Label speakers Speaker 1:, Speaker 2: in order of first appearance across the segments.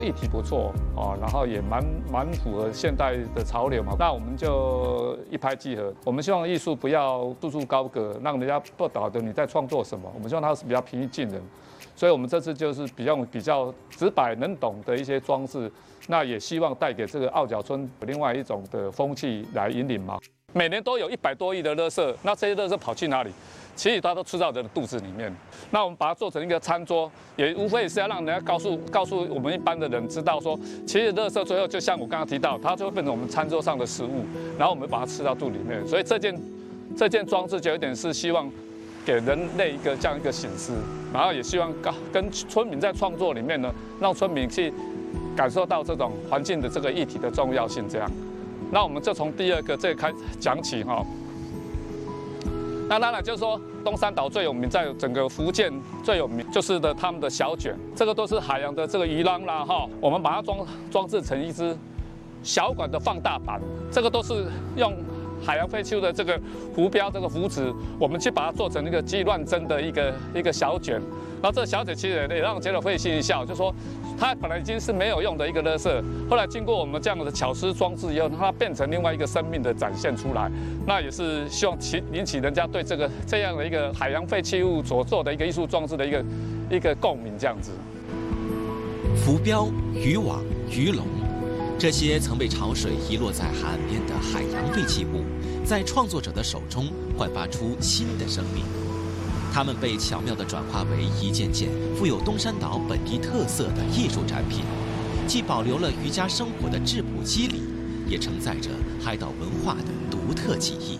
Speaker 1: 议题不错哦，然后也蛮符合现代的潮流嘛。那我们就一拍即合。我们希望艺术不要束之高阁，让人家不晓得你在创作什么。我们希望它是比较平易近人，所以我们这次就是比较直白能懂的一些装饰。那也希望带给这个傲角村另外一种的风气来引领嘛。每年都有100多亿的垃圾，那这些垃圾跑去哪里？其实它都吃到人的肚子里面。那我们把它做成一个餐桌，也无非是要让人家告诉我们一般的人知道说，其实垃圾最后就像我刚刚提到，它就会变成我们餐桌上的食物，然后我们把它吃到肚里面。所以这件装置就有点是希望给人类这样一个省思，然后也希望跟村民在创作里面呢，让村民去感受到这种环境的这个议题的重要性。这样，那我们就从第2个这开讲起哈。那当然就是说，东山岛最有名，在整个福建最有名就是他们的小卷，这个都是海洋的这个鱼浪啦哈，我们把它装置成一只小管的放大版，这个都是用海洋废弃物的这个浮标这个浮质，我们去把它做成一个鸡乱真的一个小卷，然后这个小卷其实也让人觉得会心一笑，就说它本来已经是没有用的一个垃圾，后来经过我们这样的巧思装置以后，它变成另外一个生命的展现出来。那也是希望引起人家对这样的一个海洋废弃物所做的一个艺术装置的一个共鸣，这样子。
Speaker 2: 浮标、渔网、鱼笼，这些曾被潮水遗落在海岸边的海洋废弃物，在创作者的手中焕发出新的生命。它们被巧妙地转化为一件件富有东山岛本地特色的艺术展品，既保留了渔家生活的质朴肌理，也承载着海岛文化的独特记忆。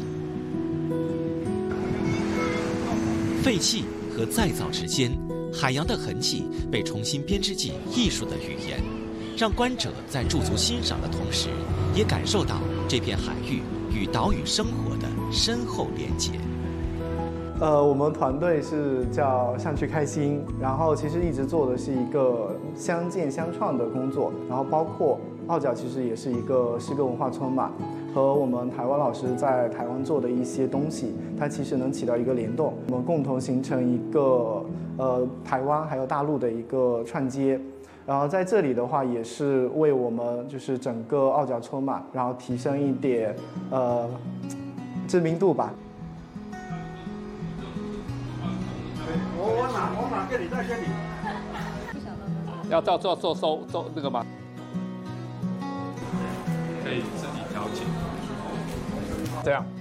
Speaker 2: 废弃和再造之间，海洋的痕迹被重新编织进艺术的语言，让观者在驻足欣赏的同时，也感受到这片海域与岛屿生活的深厚连结。
Speaker 3: 我们团队是叫上去开心，然后其实一直做的是一个相见相创的工作，然后包括傲角其实也是一个诗歌文化村嘛，和我们台湾老师在台湾做的一些东西，它其实能起到一个联动，我们共同形成一个台湾还有大陆的一个串接。然后在这里的话，也是为我们就是整个傲角村嘛，然后提升一点知名度吧。
Speaker 4: 我哪跟你再跟你。
Speaker 1: 要做那个吗？可以自己调节，这样。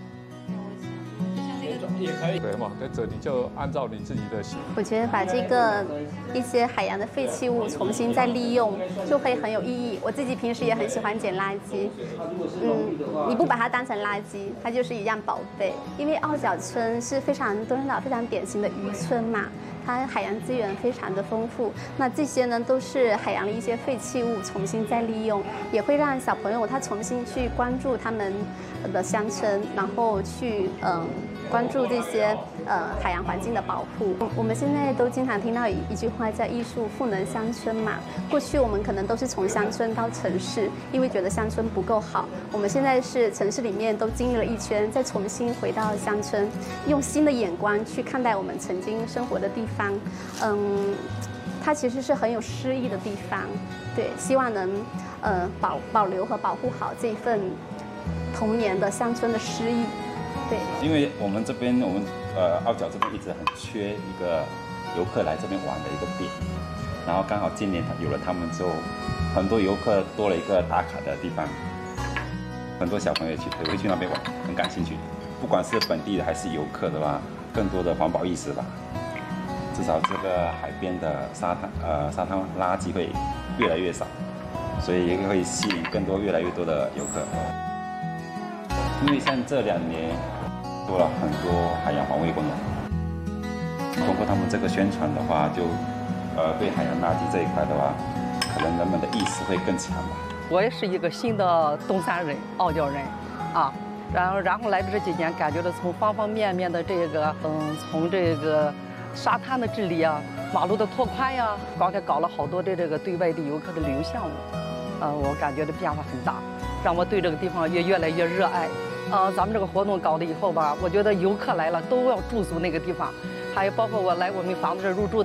Speaker 1: 也可以，对嘛？在这里就按照你自己的喜欢。
Speaker 5: 我觉得把这个一些海洋的废弃物重新再利用，就会很有意义。我自己平时也很喜欢捡垃圾，你不把它当成垃圾，它就是一样宝贝。因为傲角村是东山岛非常典型的渔村嘛，它海洋资源非常的丰富。那这些呢，都是海洋的一些废弃物重新再利用，也会让小朋友他重新去关注他们的乡村，然后去关注这些海洋环境的保护。我们现在都经常听到一句话叫艺术赋能乡村嘛。过去我们可能都是从乡村到城市，因为觉得乡村不够好。我们现在是城市里面都经历了一圈，再重新回到乡村，用新的眼光去看待我们曾经生活的地方。它其实是很有诗意的地方。对，希望能保留和保护好这份童年的乡村的诗意。对，
Speaker 6: 因为我们傲角这边一直很缺一个游客来这边玩的一个点，然后刚好今年有了他们之后，很多游客多了一个打卡的地方，很多小朋友也会去那边玩，很感兴趣。不管是本地的还是游客的话，更多的环保意识吧。至少这个海边的沙滩垃圾会越来越少，所以也会吸引越来越多的游客。因为像这2年做了很多海洋环卫工人，通过他们这个宣传的话，就对海洋垃圾这一块的话，可能人们的意识会更强吧。
Speaker 7: 我也是一个新的东山人，傲角人啊，然后来这几年，感觉到从方方面面的从这个沙滩的治理啊，马路的拓宽呀，刚才搞了好多的这个对外地游客的旅游项目，我感觉的变化很大，让我对这个地方也越来越热爱。咱们这个活动搞了以后吧，我觉得游客来了都要住宿那个地方，还有包括我们房子这入住的，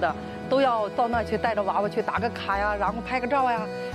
Speaker 7: 都要到那去带着娃娃去打个卡呀，然后拍个照呀，